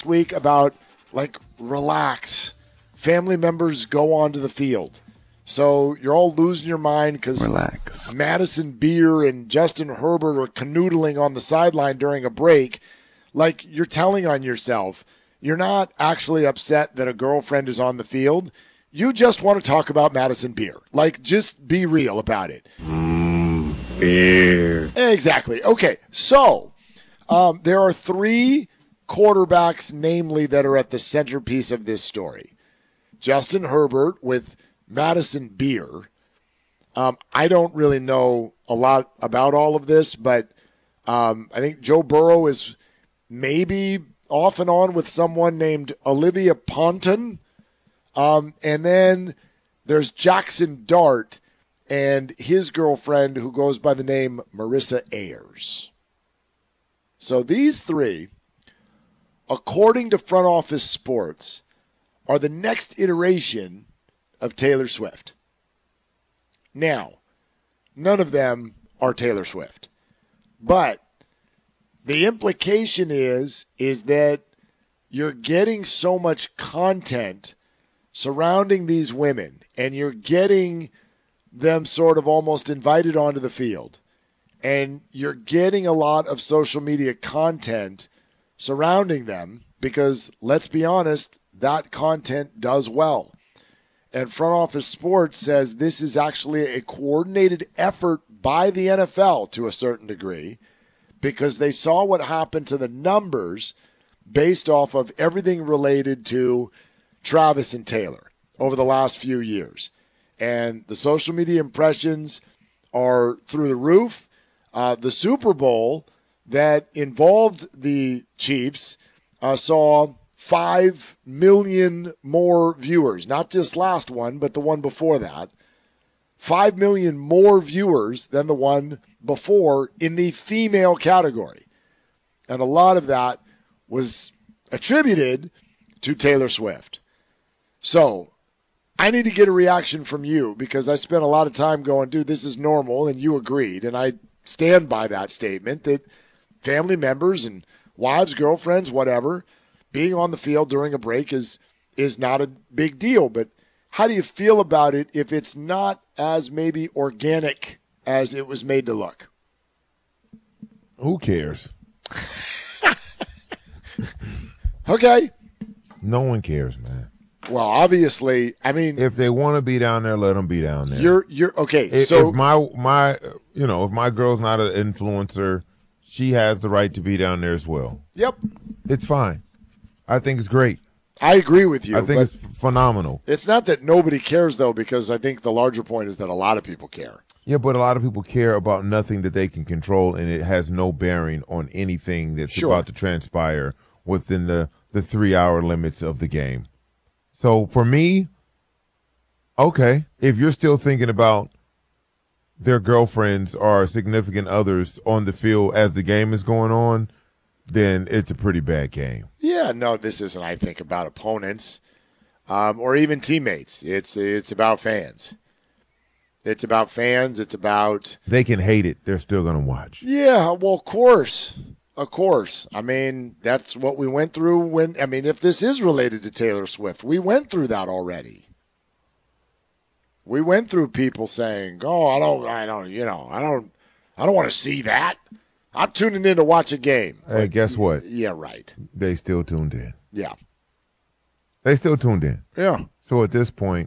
last week about, like, relax. Family members go onto the field. So you're all losing your mind because Madison Beer and Justin Herbert are canoodling on the sideline during a break. Like, you're telling on yourself. You're not actually upset that a girlfriend is on the field. You just want to talk about Madison Beer. Like, just be real about it. Beer. Exactly. Okay, so there are three quarterbacks, namely, that are at the centerpiece of this story. Justin Herbert with Madison Beer. I don't really know a lot about all of this, but I think Joe Burrow is maybe off and on with someone named Olivia Ponton. And then there's Jackson Dart and his girlfriend who goes by the name Marissa Ayers. So these three, according to Front Office Sports, are the next iteration of Taylor Swift. Now, none of them are Taylor Swift. But the implication is that you're getting so much content surrounding these women, and you're getting them sort of almost invited onto the field, and you're getting a lot of social media content surrounding them because, let's be honest, that content does well. And Front Office Sports says this is actually a coordinated effort by the NFL to a certain degree because they saw what happened to the numbers based off of everything related to Travis and Taylor over the last few years. And the social media impressions are through the roof. The Super Bowl that involved the Chiefs saw 5 million more viewers, not just last one, but the one before that. 5 million more viewers than the one before in the female category. And a lot of that was attributed to Taylor Swift. So I need to get a reaction from you because I spent a lot of time going, dude, this is normal, and you agreed. And I stand by that statement that family members and wives, girlfriends, whatever, being on the field during a break is not a big deal. But how do you feel about it if it's not as maybe organic as it was made to look? Who cares? Okay. No one cares, man. Well, obviously, I mean, if they want to be down there, let them be down there. You're okay. If my if my girl's not an influencer, she has the right to be down there as well. Yep. It's fine. I think it's great. I agree with you. I think it's phenomenal. It's not that nobody cares, though, because I think the larger point is that a lot of people care. Yeah, but a lot of people care about nothing that they can control, and it has no bearing on anything that's about to transpire within the 3-hour limits of the game. So for me, okay, if you're still thinking about their girlfriends or significant others on the field as the game is going on, then it's a pretty bad game. Yeah, no, this isn't, I think, about opponents or even teammates. It's about fans. It's about fans. It's about... They can hate it. They're still going to watch. Yeah, well, of course. Of course. I mean, that's what we went through if this is related to Taylor Swift, we went through that already. We went through people saying, "Oh, I don't want to see that. I'm tuning in to watch a game." Hey, like, guess what? Yeah, right. They still tuned in. Yeah. They still tuned in. Yeah. So at this point,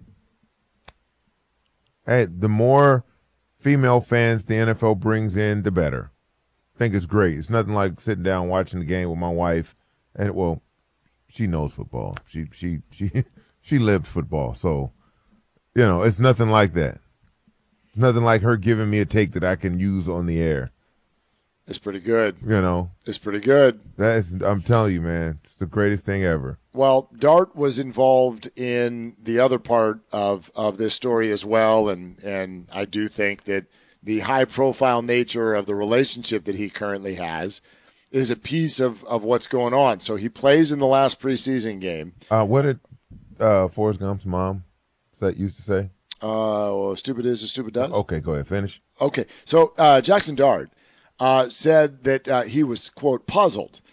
hey, the more female fans the NFL brings in, the better. I think it's great. It's nothing like sitting down watching the game with my wife, and well, she knows football. She lived football, so it's nothing like that. Nothing like her giving me a take that I can use on the air. It's pretty good. It's pretty good. I'm telling you, man, it's the greatest thing ever. Well, Dart was involved in the other part of this story as well, and I do think that the high-profile nature of the relationship that he currently has is a piece of what's going on. So he plays in the last preseason game. What did Forrest Gump's mom used to say? Stupid is as stupid does. Okay, go ahead. Finish. Okay. So Jackson Dart said that he was, quote, puzzled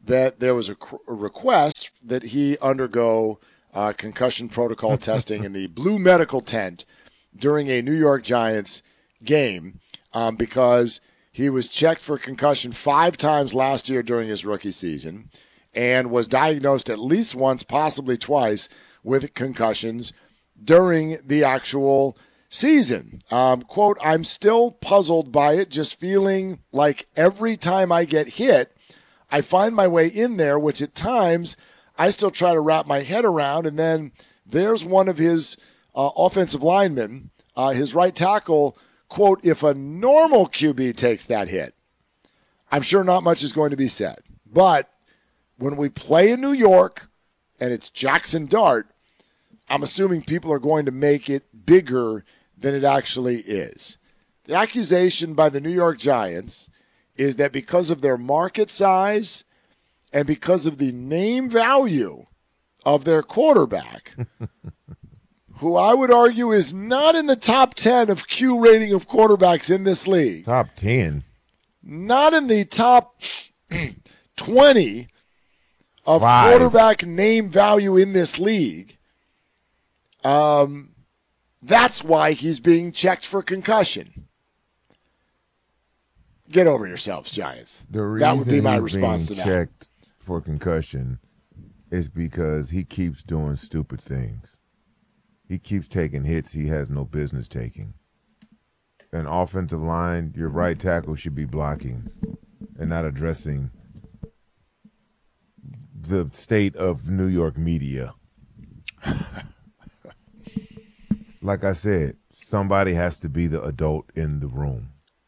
that there was a request that he undergo concussion protocol testing in the blue medical tent during a New York Giants game because he was checked for concussion 5 times last year during his rookie season and was diagnosed at least once, possibly twice, with concussions during the actual season. Quote, I'm still puzzled by it, just feeling like every time I get hit, I find my way in there, which at times I still try to wrap my head around. And then there's one of his offensive linemen, his right tackle, quote, if a normal QB takes that hit, I'm sure not much is going to be said. But when we play in New York and it's Jackson Dart, I'm assuming people are going to make it bigger than it actually is. The accusation by the New York Giants is that because of their market size and because of the name value of their quarterback, who I would argue is not in the top 10 of Q rating of quarterbacks in this league. Top 10. Not in the top 20 of 5. quarterback name value in this league. That's why he's being checked for concussion. Get over yourselves, Giants. That would be my response to that. Checked for concussion is because he keeps doing stupid things. He keeps taking hits he has no business taking. An offensive line, your right tackle should be blocking and not addressing the state of New York media. Like I said, somebody has to be the adult in the room.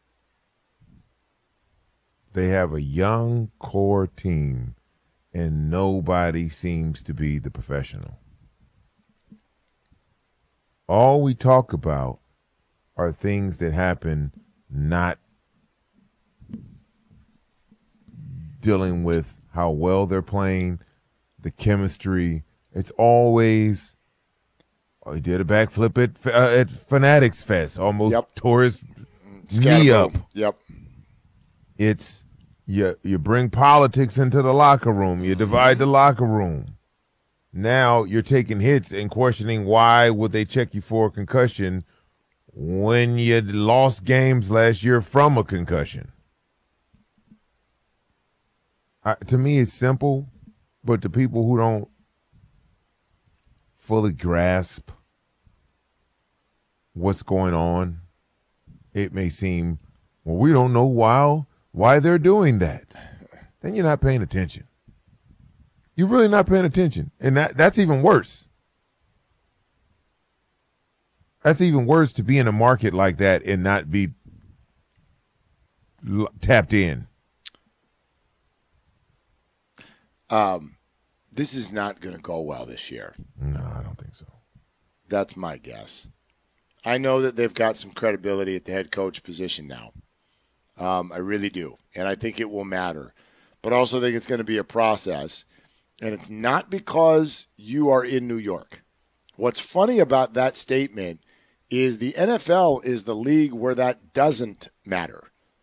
They have a young core team, and nobody seems to be the professional. All we talk about are things that happen not dealing with how well they're playing, the chemistry. It's always, he did a backflip at Fanatics Fest, almost tore his knee up. Yep. It's you bring politics into the locker room. You divide the locker room. Now you're taking hits and questioning why would they check you for a concussion when you lost games last year from a concussion. To me, it's simple, but to people who don't fully grasp what's going on, it may seem, well, we don't know why they're doing that. Then you're not paying attention. You're really not paying attention. And that's even worse. That's even worse, to be in a market like that and not be tapped in. This is not going to go well this year. No, I don't think so. That's my guess. I know that they've got some credibility at the head coach position now. I really do. And I think it will matter. But I also think it's going to be a process. And it's not because you are in New York. What's funny about that statement is the NFL is the league where that doesn't matter.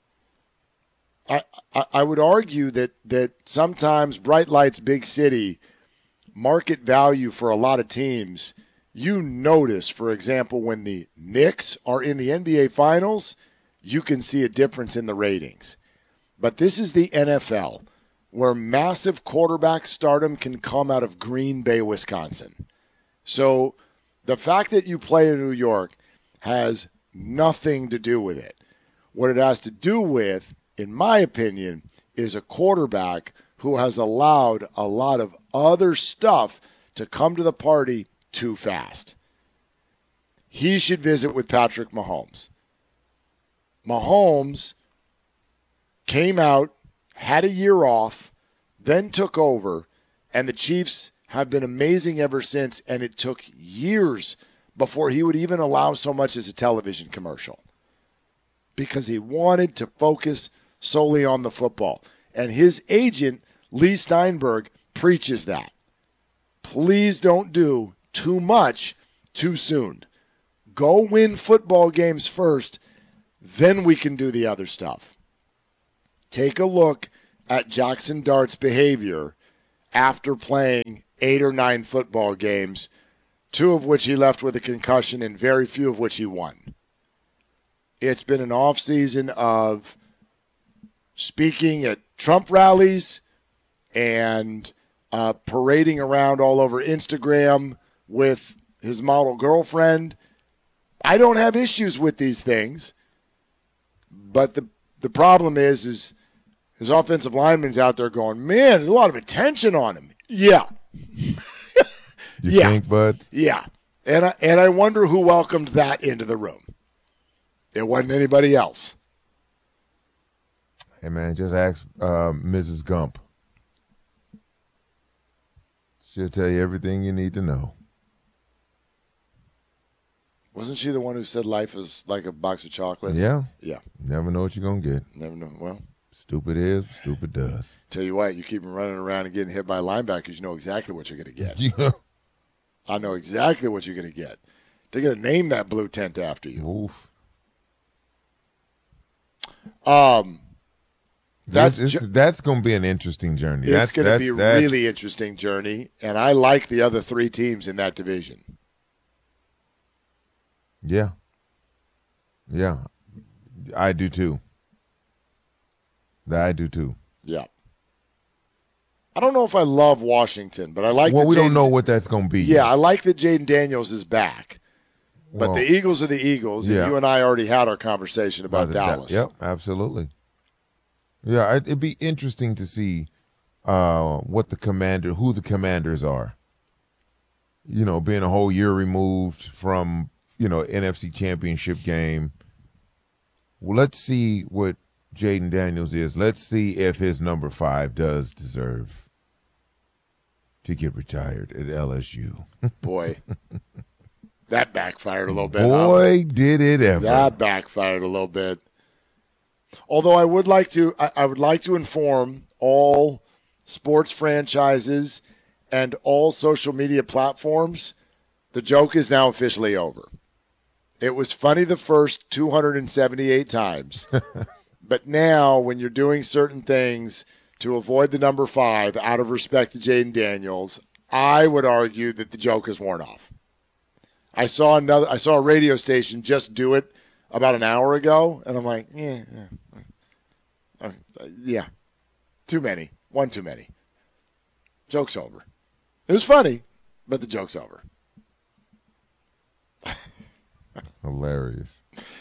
I would argue that sometimes bright lights, big city, market value for a lot of teams, you notice, for example, when the Knicks are in the NBA Finals, you can see a difference in the ratings. But this is the NFL, where massive quarterback stardom can come out of Green Bay, Wisconsin. So the fact that you play in New York has nothing to do with it. What it has to do with, in my opinion, is a quarterback who has allowed a lot of other stuff to come to the party too fast. He should visit with Patrick Mahomes. Mahomes came out, had a year off, then took over, and the Chiefs have been amazing ever since, and it took years before he would even allow so much as a television commercial because he wanted to focus solely on the football. And his agent, Lee Steinberg, preaches that. Please don't do too much too soon. Go win football games first, then we can do the other stuff. Take a look at Jackson Dart's behavior after playing 8 or 9 football games, 2 of which he left with a concussion and very few of which he won. It's been an off-season of speaking at Trump rallies and parading around all over Instagram with his model girlfriend. I don't have issues with these things, but the problem is his offensive lineman's out there going, man, there's a lot of attention on him. Yeah. You think, bud? Yeah. And I wonder who welcomed that into the room. It wasn't anybody else. Hey, man, just ask Mrs. Gump. She'll tell you everything you need to know. Wasn't she the one who said life is like a box of chocolates? Yeah. Yeah. Never know what you're going to get. Never know. Well. Stupid is, stupid does. Tell you what, you keep running around and getting hit by linebackers, you know exactly what you're going to get. Yeah. I know exactly what you're going to get. They're going to name that blue tent after you. Oof. That's going to be an interesting journey. It's going to be a really interesting journey, and I like the other 3 teams in that division. Yeah. Yeah. I do too. I do too. Yeah. I don't know if I love Washington, but I like we don't know what that's going to be. Yeah, I like that Jaden Daniels is back. But the Eagles are the Eagles, and you and I already had our conversation about Dallas. Yep, absolutely. Yeah, it'd be interesting to see who the commanders are. You know, being a whole year removed from, NFC Championship game. Well, let's see what Jaden Daniels is. Let's see if his number 5 does deserve to get retired at LSU. Boy, that backfired a little bit. Boy, did it ever. That backfired a little bit. Although I would like to inform all sports franchises and all social media platforms, the joke is now officially over. It was funny the first 278 times. But now, when you're doing certain things to avoid the number 5 out of respect to Jaden Daniels, I would argue that the joke is worn off. I saw a radio station just do it about an hour ago, and I'm like, yeah, too many. One too many. Joke's over. It was funny, but the joke's over. Hilarious.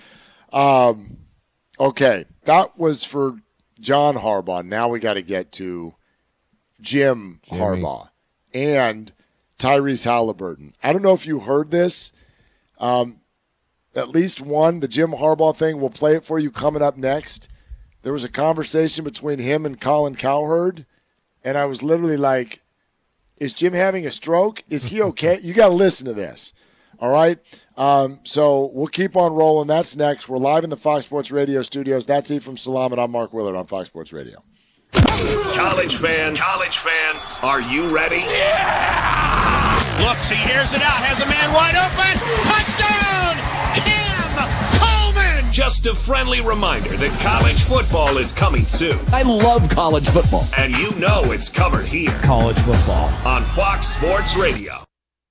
Okay, that was for John Harbaugh. Now we got to get to Jimmy Harbaugh and Tyrese Halliburton. I don't know if you heard this. At least one, the Jim Harbaugh thing, we'll play it for you coming up next. There was a conversation between him and Colin Cowherd, and I was literally like, is Jim having a stroke? Is he okay? You got to listen to this. All right? So we'll keep on rolling. That's next. We're live in the Fox Sports Radio studios. That's Ephraim Salaam, and I'm Mark Willard on Fox Sports Radio. College fans, are you ready? Yeah! Looks, he airs it out, has a man wide open. Touchdown! Cam Coleman! Just a friendly reminder that college football is coming soon. I love college football. And you know it's covered here. College football. On Fox Sports Radio.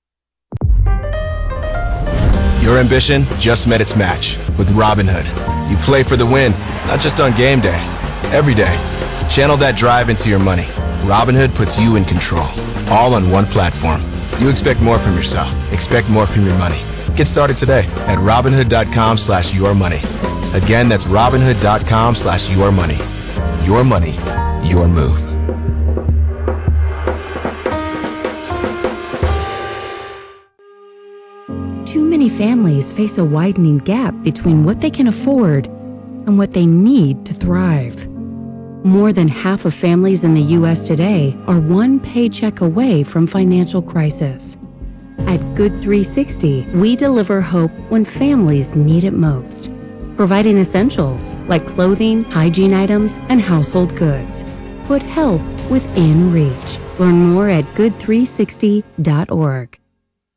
Your ambition just met its match with Robinhood. You play for the win, not just on game day, every day. Channel that drive into your money. Robinhood puts you in control, all on one platform. You expect more from yourself. Expect more from your money. Get started today at Robinhood.com/yourmoney. Again, that's Robinhood.com/yourmoney. Your money, your move. Too many families face a widening gap between what they can afford and what they need to thrive. More than half of families in the U.S. today are one paycheck away from financial crisis. At Good 360, we deliver hope when families need it most, providing essentials like clothing, hygiene items, and household goods. Put help within reach. Learn more at good360.org.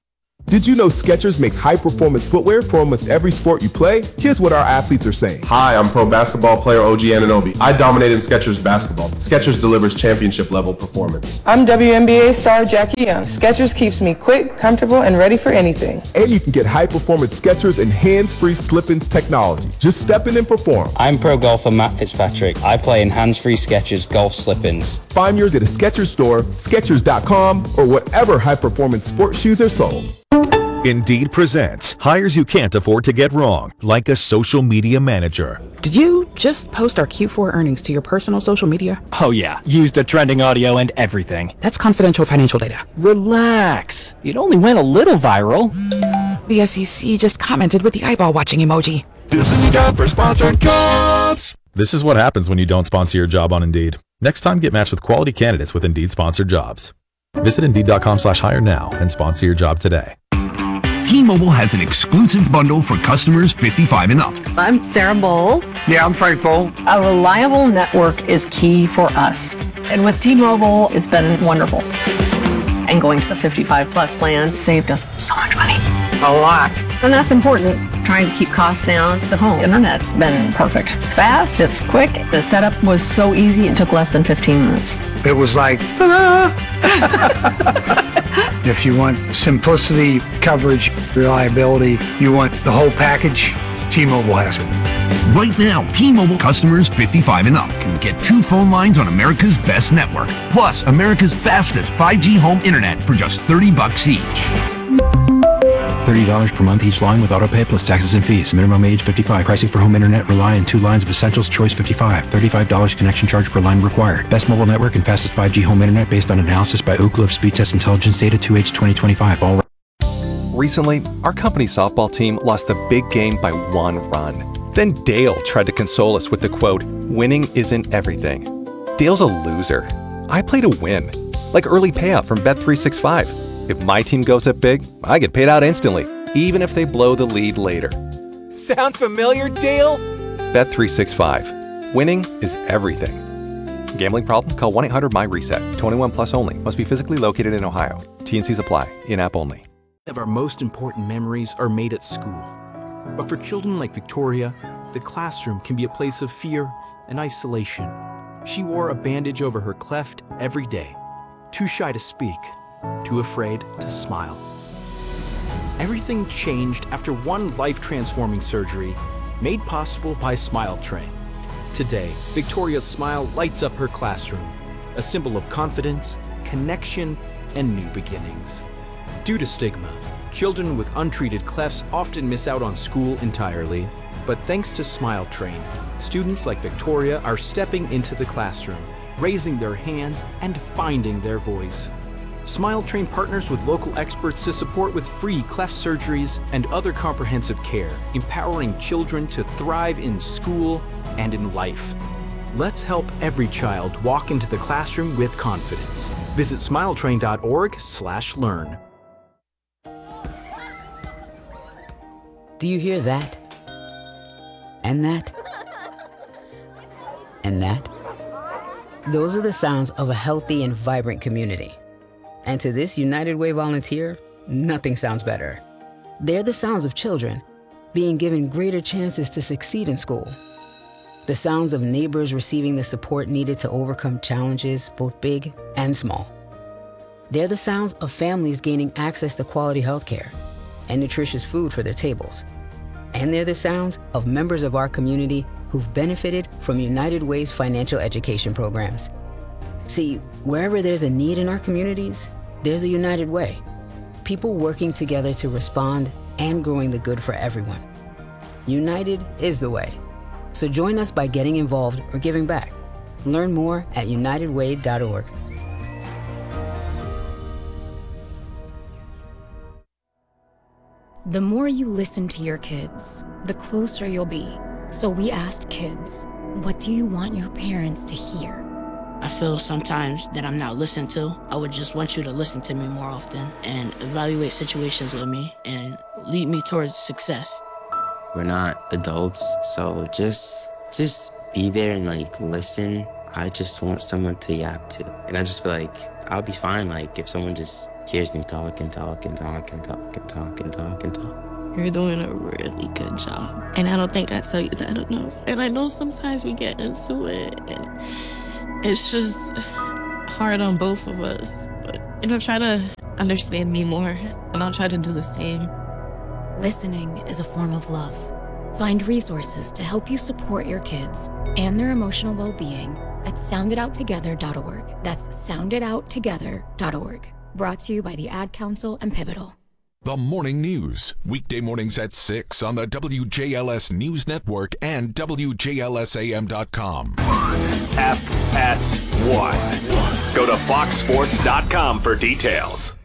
Did you know Skechers makes high-performance footwear for almost every sport you play? Here's what our athletes are saying. Hi, I'm pro basketball player OG Anunoby. I dominate in Skechers basketball. Skechers delivers championship-level performance. I'm WNBA star Jackie Young. Skechers keeps me quick, comfortable, and ready for anything. And you can get high-performance Skechers and hands-free slip-ins technology. Just step in and perform. I'm pro golfer Matt Fitzpatrick. I play in hands-free Skechers golf slip-ins. Find yours at a Skechers store, Skechers.com, or whatever high-performance sports shoes are sold. Indeed presents hires you can't afford to get wrong, like a social media manager. Did you just post our Q4 earnings to your personal social media? Oh yeah, used a trending audio and everything. That's confidential financial data. Relax, it only went a little viral. The SEC just commented with the eyeball watching emoji. This is a job for sponsored jobs. This is what happens when you don't sponsor your job on Indeed. Next time, get matched with quality candidates with Indeed sponsored jobs. Visit Indeed.com/hire now and sponsor your job today. T-Mobile has an exclusive bundle for customers 55 and up. I'm Sarah Bowl. Yeah, I'm Frank Bowl. A reliable network is key for us. And with T-Mobile, it's been wonderful. And going to the 55 plus plan saved us so much money. A lot. And that's important. Trying to keep costs down. The home internet's been perfect. It's fast, it's quick. The setup was so easy, it took less than 15 minutes. It was like, if you want simplicity, coverage, reliability, you want the whole package, T-Mobile has it. Right now, T-Mobile customers 55 and up can get 2 phone lines on America's best network, plus America's fastest 5G home internet for just $30 each. $30 per month each line with autopay plus taxes and fees. Minimum age 55. Pricing for home internet rely on 2 lines of Essentials. Choice 55. $35 connection charge per line required. Best mobile network and fastest 5G home internet based on analysis by Ookla of Speed Test Intelligence data 2H 2025. All Recently, our company softball team lost the big game by 1 run. Then Dale tried to console us with the quote, "Winning isn't everything." Dale's a loser. I play to win. Like early payout from Bet365. If my team goes up big, I get paid out instantly, even if they blow the lead later. Sound familiar, Dale? Bet365. Winning is everything. Gambling problem? Call 1-800-MY-RESET. 21 plus only. Must be physically located in Ohio. T&Cs apply. In-app only. Of our most important memories are made at school. But for children like Victoria, the classroom can be a place of fear and isolation. She wore a bandage over her cleft every day. Too shy to speak. Too afraid to smile. Everything changed after one life-transforming surgery made possible by Smile Train. Today, Victoria's smile lights up her classroom, a symbol of confidence, connection, and new beginnings. Due to stigma, children with untreated clefts often miss out on school entirely. But thanks to Smile Train, students like Victoria are stepping into the classroom, raising their hands, and finding their voice. Smile Train partners with local experts to support with free cleft surgeries and other comprehensive care, empowering children to thrive in school and in life. Let's help every child walk into the classroom with confidence. Visit smiletrain.org/learn. Do you hear that? And that? And that? Those are the sounds of a healthy and vibrant community. And to this United Way volunteer, nothing sounds better. They're the sounds of children being given greater chances to succeed in school. The sounds of neighbors receiving the support needed to overcome challenges, both big and small. They're the sounds of families gaining access to quality healthcare and nutritious food for their tables. And they're the sounds of members of our community who've benefited from United Way's financial education programs. See, wherever there's a need in our communities, there's a United Way. People working together to respond and growing the good for everyone. United is the way. So join us by getting involved or giving back. Learn more at unitedway.org. The more you listen to your kids, the closer you'll be. So we asked kids, what do you want your parents to hear? I feel sometimes that I'm not listened to. I would just want you to listen to me more often and evaluate situations with me and lead me towards success. We're not adults, so just be there and listen. I just want someone to yap to. And I just feel like I'll be fine. Like, if someone just hears me talk and talk and talk and talk and talk and talk and talk. You're doing a really good job. And I don't think I tell you that enough. And I know sometimes we get into it, and it's just hard on both of us. But, try to understand me more, and I'll try to do the same. Listening is a form of love. Find resources to help you support your kids and their emotional well-being at sounditouttogether.org. That's sounditouttogether.org. Brought to you by the Ad Council and Pivotal. The Morning News, weekday mornings at 6 on the WJLS News Network and WJLSAM.com. FS1. Go to foxsports.com for details.